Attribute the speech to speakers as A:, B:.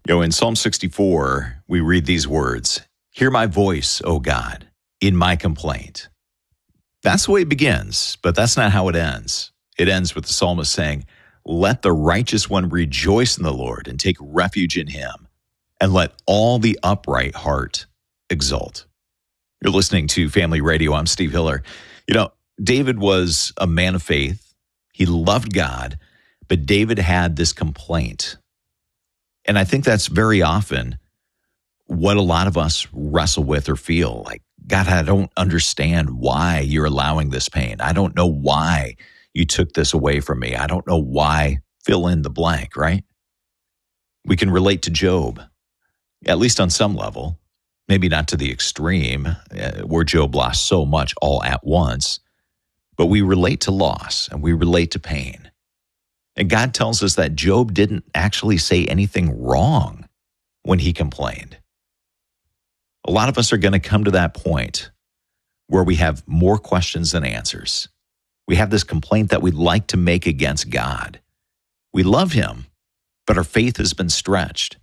A: In Psalm 64, we read these words, "Hear my voice, O God, in my complaint." That's the way it begins, but that's not how it ends. It ends with the psalmist saying, "Let the righteous one rejoice in the Lord and take refuge in him, and let all the upright heart exult." You're listening to Family Radio. I'm Steve Hiller. David was a man of faith. He loved God, but David had this complaint. And I think that's very often what a lot of us wrestle with or feel like, God, I don't understand why you're allowing this pain. I don't know why you took this away from me. I don't know why, fill in the blank, right? We can relate to Job, at least on some level, maybe not to the extreme where Job lost so much all at once, but we relate to loss and we relate to pain. And God tells us that Job didn't actually say anything wrong when he complained. A lot of us are going to come to that point where we have more questions than answers. We have this complaint that we'd like to make against God. We love him, but our faith has been stretched.